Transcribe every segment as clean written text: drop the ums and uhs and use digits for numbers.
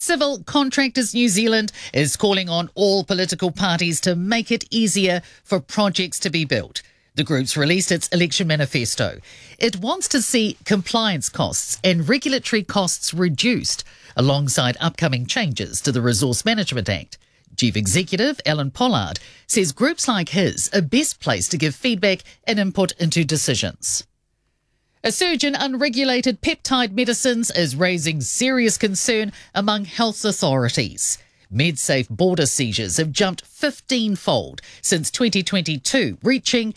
Civil Contractors New Zealand is calling on all political parties to make it easier for projects to be built. The group's released its election manifesto. It wants to see compliance costs and regulatory costs reduced alongside upcoming changes to the Resource Management Act. Chief Executive Alan Pollard says groups like his are best placed to give feedback and input into decisions. A surge in unregulated peptide medicines is raising serious concern among health authorities. MedSafe border seizures have jumped 15-fold since 2022, reaching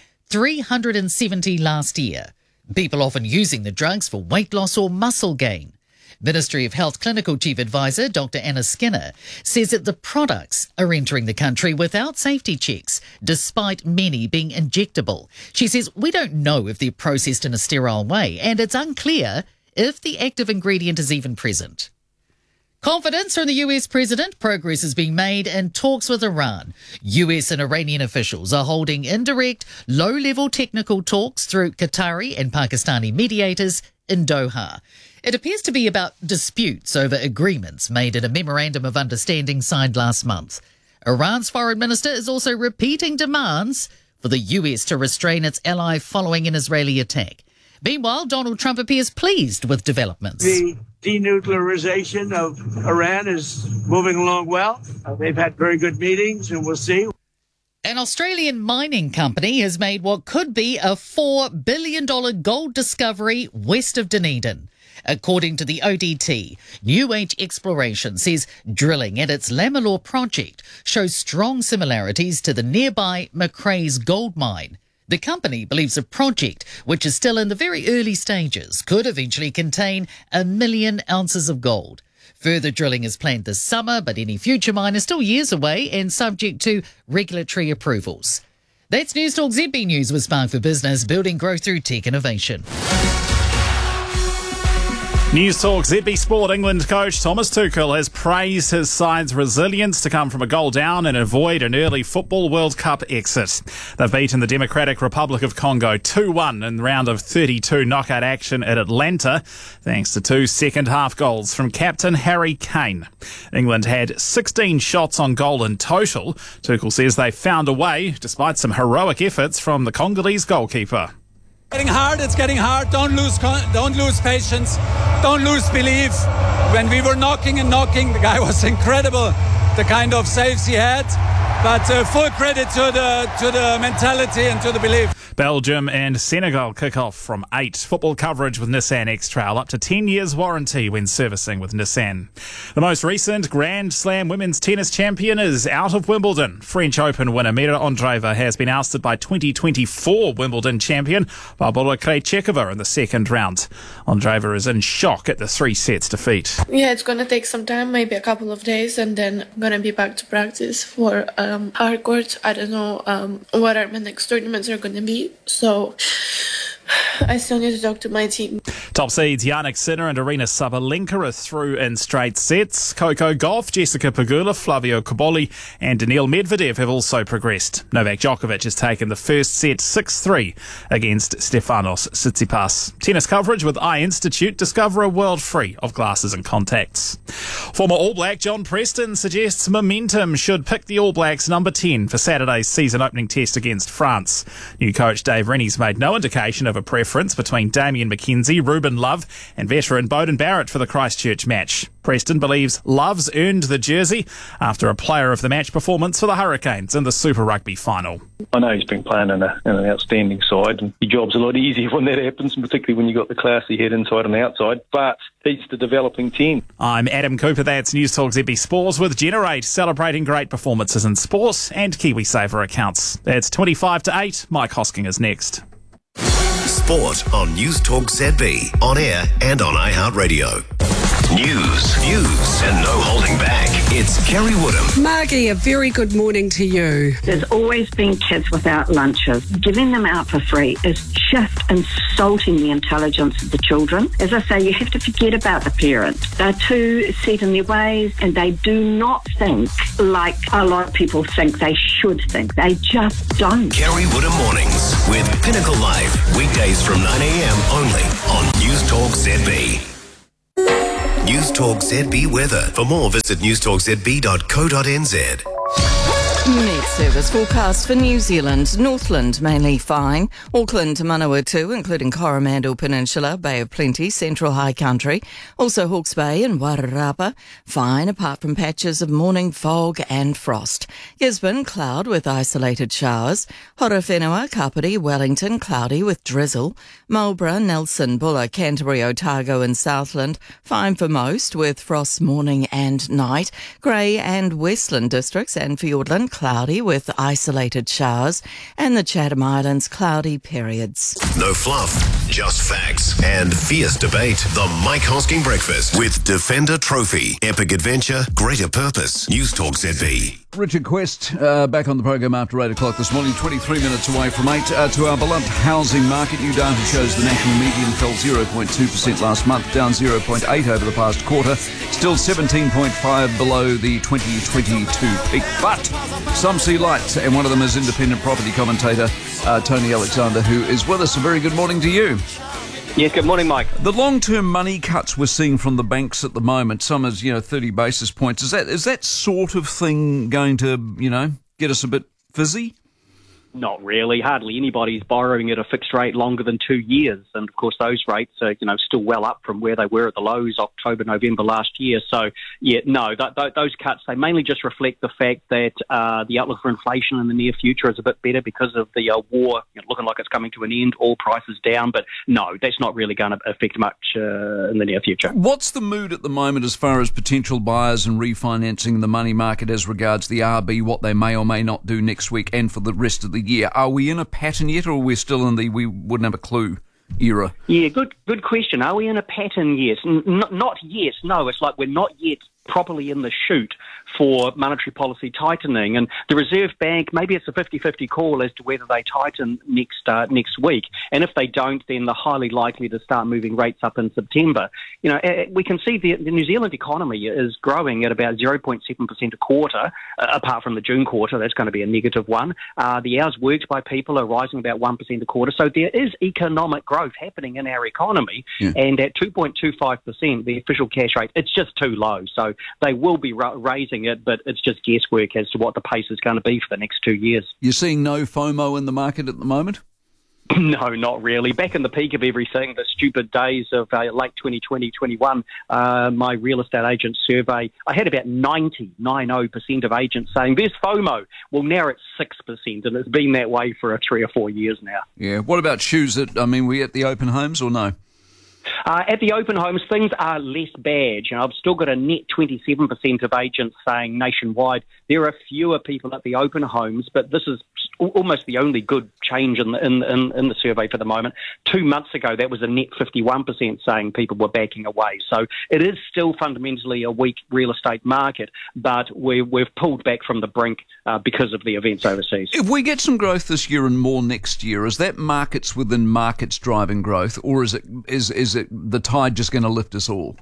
370 last year. People often using the drugs for weight loss or muscle gain. Ministry of Health Clinical Chief Advisor Dr. Anna Skinner says that the products are entering the country without safety checks, despite many being injectable. She says, we don't know if they're processed in a sterile way, and it's unclear if the active ingredient is even present. Confidence from the US president. Progress is being made in talks with Iran. US and Iranian officials are holding indirect, low-level technical talks through Qatari and Pakistani mediators in Doha. It appears to be about disputes over agreements made in a memorandum of understanding signed last month. Iran's foreign minister is also repeating demands for the US to restrain its ally following an Israeli attack. Meanwhile, Donald Trump appears pleased with developments. The denuclearization of Iran is moving along well. They've had very good meetings, and we'll see. An Australian mining company has made what could be a $4 billion gold discovery west of Dunedin. According to the ODT, New Age Exploration says drilling at its Lamalore project shows strong similarities to the nearby Macraes gold mine. The company believes the project, which is still in the very early stages, could eventually contain 1 million ounces of gold. Further drilling is planned this summer, but any future mine is still years away and subject to regulatory approvals. That's News Talk ZB News with Spark for Business, building growth through tech innovation. News Talk ZB Sport. England coach Thomas Tuchel has praised his side's resilience to come from a goal down and avoid an early Football World Cup exit. They've beaten the Democratic Republic of Congo 2-1 in the round of 32 knockout action at Atlanta, thanks to 2 second-half goals from captain Harry Kane. England had 16 shots on goal in total. Tuchel says they found a way, despite some heroic efforts from the Congolese goalkeeper. It's getting hard. Don't lose patience. Don't lose belief. When we were knocking, the guy was incredible, the kind of saves he had. But full credit to the mentality and to the belief. Belgium and Senegal kick off from 8. Football coverage with Nissan X-Trail, up to 10 years warranty when servicing with Nissan. The most recent Grand Slam women's tennis champion is out of Wimbledon. French Open winner Mira Andreeva has been ousted by 2024 Wimbledon champion Barbora Krejcikova in the second round. Andreeva is in shock at the 3-set defeat. Yeah, it's going to take some time, maybe a couple of days, and then I'm going to be back to practice for hard court. I don't know what my next tournaments are going to be. So I still need to talk to my team. Top seeds Jannik Sinner and Arina Sabalenka are through in straight sets. Coco Gauff, Jessica Pegula, Flavio Cobolli and Daniil Medvedev have also progressed. Novak Djokovic has taken the first set 6-3 against Stefanos Tsitsipas. Tennis coverage with iInstitute. Discover a world free of glasses and contacts. Former All Black John Preston suggests momentum should pick the All Blacks number 10 for Saturday's season opening test against France. New coach Dave Rennie's made no indication of a preference between Damien McKenzie, Ruben Love and veteran Beauden Barrett for the Christchurch match. Preston believes Love's earned the jersey after a player of the match performance for the Hurricanes in the Super Rugby final. I know he's been playing in an outstanding side, and your job's a lot easier when that happens, particularly when you've got the classy head inside and outside, but he's the developing 10. I'm Adam Cooper, that's News Talk ZB Sports with Generate, celebrating great performances in sport and KiwiSaver accounts. That's 25 to 8. Mike Hosking is next. Sport on News Talk ZB, on air and on iHeartRadio. News, views and no holding back. It's Kerry Woodham. Margie, a very good morning to you. There's always been kids without lunches. Giving them out for free is just insulting the intelligence of the children. As I say, you have to forget about the parents. They're too set in their ways and they do not think like a lot of people think they should think. They just don't. Kerry Woodham Mornings with Pinnacle Live. Weekdays from 9 a.m. only on News Talk ZB. News Talk ZB weather. For more, visit newstalkzb.co.nz. Met service forecast for New Zealand. Northland mainly fine. Auckland to Manawatu, including Coromandel Peninsula, Bay of Plenty, Central High Country. Also Hawke's Bay and Wairarapa, fine apart from patches of morning fog and frost. Gisborne, cloud with isolated showers. Horowhenua, Kapiti, Wellington, cloudy with drizzle. Marlborough, Nelson, Buller, Canterbury, Otago and Southland, fine for most with frost morning and night. Grey and Westland districts and Fiordland, cloudy with isolated showers, and the Chatham Islands, cloudy periods. No fluff, just facts and fierce debate. The Mike Hosking Breakfast with Defender Trophy. Epic adventure, greater purpose. News Talk ZB. Richard Quest back on the program after 8 o'clock this morning, 23 minutes away from 8. To our beloved housing market, new data shows the national median fell 0.2% last month, down 0.8 over the past quarter, still 17.5 below the 2022 peak. But some see light, and one of them is independent property commentator Tony Alexander, who is with us. A very good morning to you. Yes, good morning, Mike. The long-term money cuts we're seeing from the banks at the moment, some as 30 basis points. Is that sort of thing going to get us a bit fizzy? Not really. Hardly anybody's borrowing at a fixed rate longer than 2 years. And, of course, those rates are, still well up from where they were at the lows October, November last year. So, those cuts, they mainly just reflect the fact that the outlook for inflation in the near future is a bit better because of the war looking like it's coming to an end, oil prices down. But, no, that's not really going to affect much in the near future. What's the mood at the moment as far as potential buyers and refinancing the money market as regards the RB, what they may or may not do next week and for the rest of the year? Are we in a pattern yet, or are we still in the we wouldn't have a clue era? Yeah, good question. Are we in a pattern yet? Not yet, no. It's like we're not yet properly in the chute for monetary policy tightening. And the Reserve Bank, maybe it's a 50-50 call as to whether they tighten next week. And if they don't, then they're highly likely to start moving rates up in September. We can see the New Zealand economy is growing at about 0.7% a quarter, apart from the June quarter. That's going to be a negative one. The hours worked by people are rising about 1% a quarter. So there is economic growth happening in our economy. Yeah. And at 2.25%, the official cash rate, it's just too low. So they will be raising it, but it's just guesswork as to what the pace is going to be for the next 2 years. You're seeing no FOMO in the market at the moment? No, not really. Back in the peak of everything, the stupid days of late 2020-21, my real estate agent survey, I had about 90% of agents saying there's FOMO. Well, now it's 6%, and it's been that way for 3 or 4 years now. Yeah. What about shoes? We at the open homes or no? At the open homes, things are less bad. I've still got a net 27% of agents saying nationwide there are fewer people at the open homes, but this is almost the only good change in the survey for the moment. 2 months ago, that was a net 51% saying people were backing away. So it is still fundamentally a weak real estate market, but we've pulled back from the brink because of the events overseas. If we get some growth this year and more next year, is that markets within markets driving growth, or is it the tide just going to lift us all?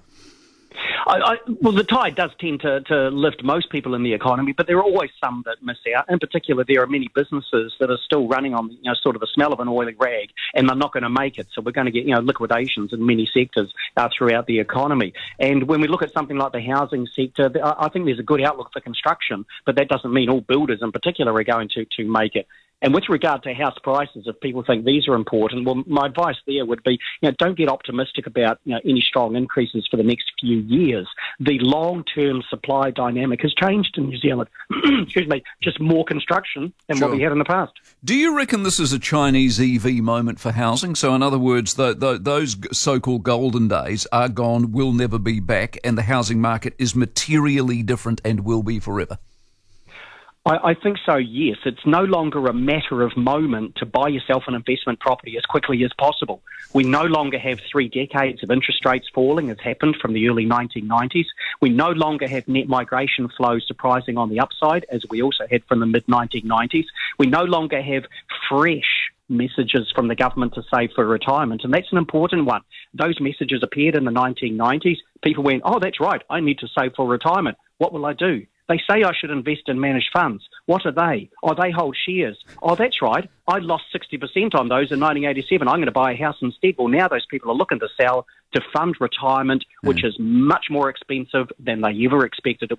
Well, the tide does tend to lift most people in the economy, but there are always some that miss out. In particular, there are many businesses that are still running on sort of the smell of an oily rag, and they're not going to make it. So we're going to get liquidations in many sectors throughout the economy. And when we look at something like the housing sector, I think there's a good outlook for construction, but that doesn't mean all builders in particular are going to make it. And with regard to house prices, if people think these are important, well, my advice there would be, don't get optimistic about any strong increases for the next few years. The long-term supply dynamic has changed in New Zealand. Excuse me, just more construction than what we had in the past. Do you reckon this is a Chinese EV moment for housing? So in other words, those so-called golden days are gone, will never be back, and the housing market is materially different and will be forever? I think so, yes. It's no longer a matter of moment to buy yourself an investment property as quickly as possible. We no longer have 3 decades of interest rates falling, as happened from the early 1990s. We no longer have net migration flows surprising on the upside, as we also had from the mid-1990s. We no longer have fresh messages from the government to save for retirement, and that's an important one. Those messages appeared in the 1990s. People went, oh, that's right, I need to save for retirement. What will I do? They say I should invest in managed funds. What are they? Oh, they hold shares. Oh, that's right. I lost 60% on those in 1987. I'm going to buy a house instead. Well, now those people are looking to sell to fund retirement, which is much more expensive than they ever expected it